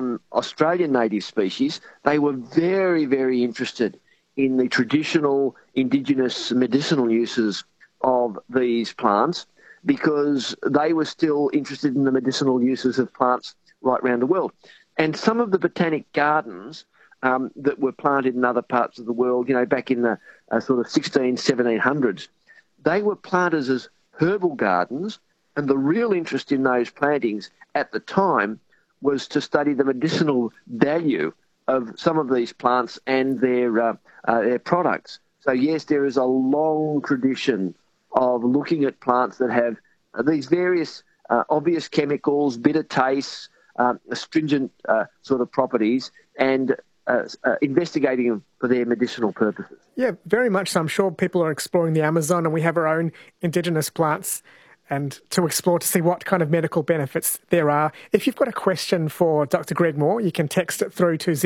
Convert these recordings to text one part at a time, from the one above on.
on Australian native species, they were very, very interested in the traditional indigenous medicinal uses of these plants, because they were still interested in the medicinal uses of plants right around the world. And some of the botanic gardens that were planted in other parts of the world, back in the sort of 1700s, they were planted as herbal gardens, and the real interest in those plantings at the time was to study the medicinal value of some of these plants and their products. So yes, there is a long tradition of looking at plants that have these various obvious chemicals, bitter tastes, astringent sort of properties, and investigating them for their medicinal purposes. Yeah, very much so. I'm sure people are exploring the Amazon, and we have our own indigenous plants and to explore to see what kind of medical benefits there are. If you've got a question for Dr. Greg Moore, you can text it through to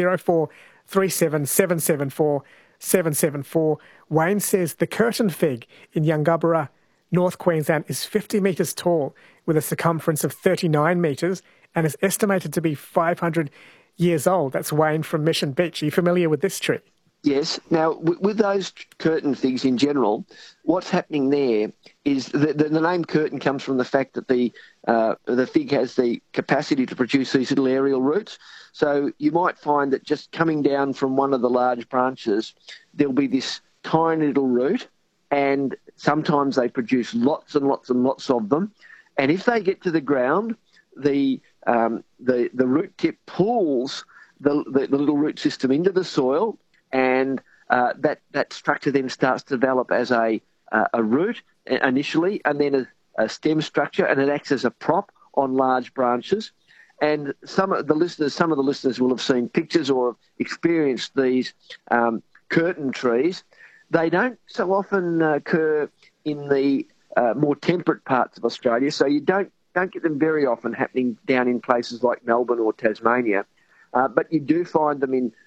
0437 774 774. Wayne says the curtain fig in Yungaburra, North Queensland, is 50 metres tall with a circumference of 39 metres and is estimated to be 500 years old. That's Wayne from Mission Beach. Are you familiar with this tree? Yes. Now, with those curtain figs in general, what's happening there is the name curtain comes from the fact that the fig has the capacity to produce these little aerial roots. So you might find that just coming down from one of the large branches, there'll be this tiny little root, and sometimes they produce lots and lots and lots of them. And if they get to the ground, the root tip pulls the little root system into the soil, and that structure then starts to develop as a root initially, and then a stem structure, and it acts as a prop on large branches. And some of the listeners will have seen pictures or have experienced these curtain trees. They don't so often occur in the more temperate parts of Australia, so you don't get them very often happening down in places like Melbourne or Tasmania, but you do find them in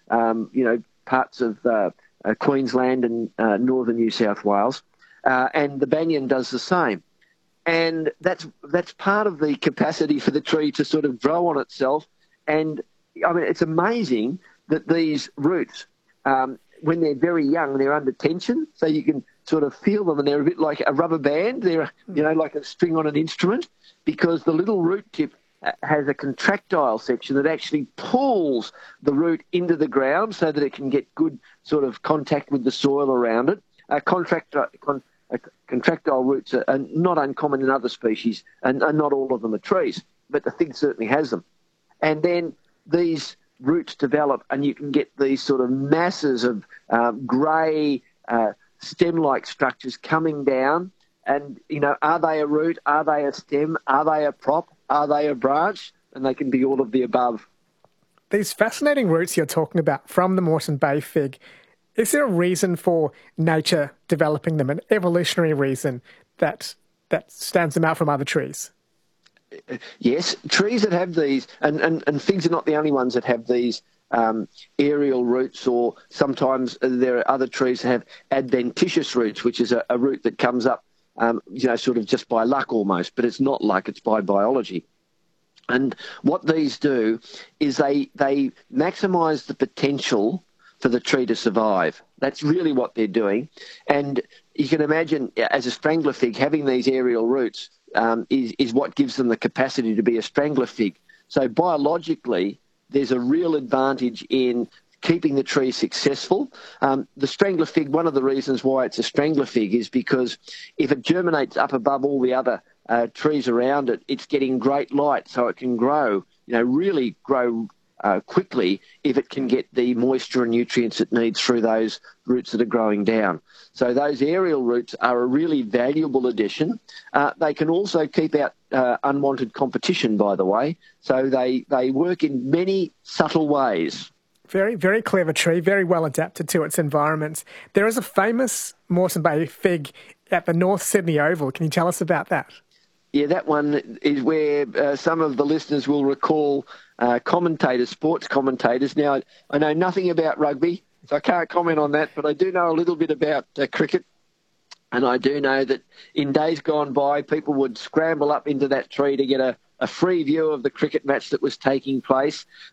parts of Queensland and northern New South Wales, and the banyan does the same. And that's part of the capacity for the tree to sort of grow on itself. And I mean, it's amazing that these roots, when they're very young, they're under tension, so you can sort of feel them, and they're a bit like a rubber band. They're like a string on an instrument, because the little root tip has a contractile section that actually pulls the root into the ground so that it can get good sort of contact with the soil around it. Contractile roots are not uncommon in other species, and not all of them are trees, but the fig certainly has them. And then these roots develop, and you can get these sort of masses of grey stem-like structures coming down. And, are they a root? Are they a stem? Are they a prop? Are they a branch? And they can be all of the above. These fascinating roots you're talking about from the Moreton Bay fig, is there a reason for nature developing them, an evolutionary reason that stands them out from other trees? Yes, trees that have these, and figs are not the only ones that have these aerial roots, or sometimes there are other trees that have adventitious roots, which is a root that comes up sort of just by luck almost, but it's not luck, it's by biology. And what these do is they maximise the potential for the tree to survive. That's really what they're doing. And you can imagine, as a strangler fig, having these aerial roots is what gives them the capacity to be a strangler fig. So biologically, there's a real advantage in keeping the tree successful. The strangler fig, one of the reasons why it's a strangler fig is because if it germinates up above all the other trees around it, it's getting great light, so it can grow, really grow quickly if it can get the moisture and nutrients it needs through those roots that are growing down. So those aerial roots are a really valuable addition. They can also keep out unwanted competition, by the way. So they work in many subtle ways. Very, very clever tree, very well adapted to its environment. There is a famous Moreton Bay fig at the North Sydney Oval. Can you tell us about that? Yeah, that one is where some of the listeners will recall sports commentators. Now, I know nothing about rugby, so I can't comment on that, but I do know a little bit about cricket. And I do know that in days gone by, people would scramble up into that tree to get a free view of the cricket match that was taking place.